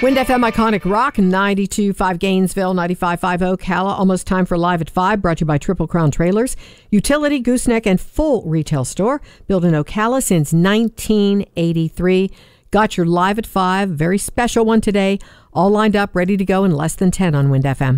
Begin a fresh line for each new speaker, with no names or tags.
Wind FM Iconic Rock, 92.5 Gainesville, 95.5 Ocala. Almost time for Live at 5, brought to you by Triple Crown Trailers. Utility, gooseneck, and full retail store. Built in Ocala since 1983. Got your Live at 5, very special one today. All lined up, ready to go in less than 10 on Wind FM.